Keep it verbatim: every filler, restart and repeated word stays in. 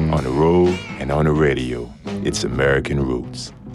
On the road and on the radio, it's American Roots.